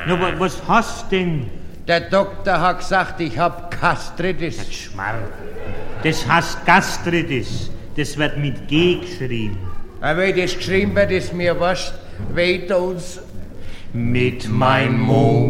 Na, was hast denn? Der Doktor hat gesagt, ich hab Gastritis. Schmarr. Das heißt Gastritis. Das wird mit G geschrieben. Aber wenn das geschrieben wird, ist mir wurscht. Weht uns Mit mein Mond.